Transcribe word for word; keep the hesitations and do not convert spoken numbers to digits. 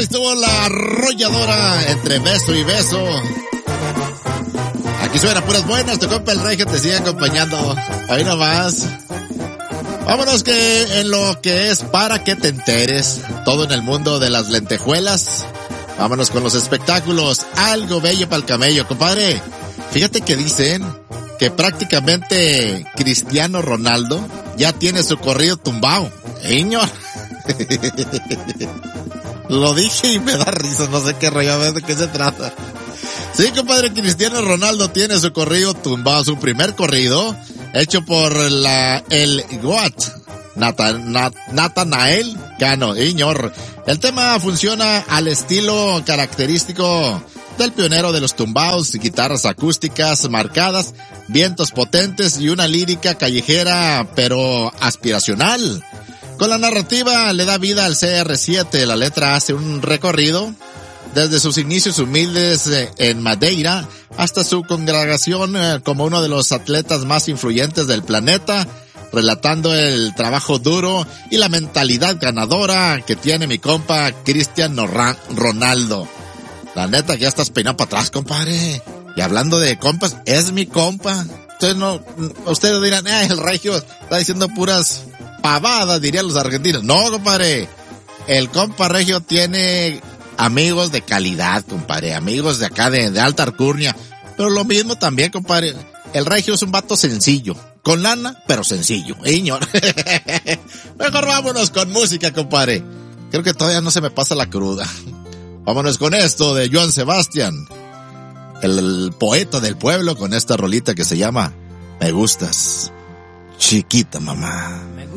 estuvo la arrolladora entre beso y beso. Aquí suena puras buenas, tu compa el Regio te sigue acompañando. Ahí nomás. Vámonos que en lo que es para que te enteres, todo en el mundo de las lentejuelas. Vámonos con los espectáculos, algo bello para el camello, compadre. Fíjate que dicen que prácticamente Cristiano Ronaldo ya tiene su corrido tumbado. Señor. Lo dije y me da risa, no sé qué rollo, de qué se trata. Sí, compadre, Cristiano Ronaldo tiene su corrido tumbado, su primer corrido, hecho por la, el Goat, Nathan, Nat, Natanael Cano, señor. El tema funciona al estilo característico del pionero de los tumbados, guitarras acústicas marcadas, vientos potentes y una lírica callejera pero aspiracional. Con la narrativa le da vida al C R siete, la letra hace un recorrido desde sus inicios humildes en Madeira hasta su congregación como uno de los atletas más influyentes del planeta, relatando el trabajo duro y la mentalidad ganadora que tiene mi compa Cristiano Ronaldo. La neta que ya estás peinado para atrás, compadre. Y hablando de compas, es mi compa. Ustedes no, ustedes dirán, eh, el Regio está diciendo puras pavadas, dirían los argentinos. No, compadre. El compa Regio tiene amigos de calidad, compadre. Amigos de acá de, de alta alcurnia. Pero lo mismo también, compadre. El Regio es un vato sencillo. Con lana, pero sencillo. Señor. Mejor vámonos con música, compadre. Creo que todavía no se me pasa la cruda. Vámonos con esto de Joan Sebastián, el, el poeta del pueblo, con esta rolita que se llama Me Gustas, Chiquita Mamá.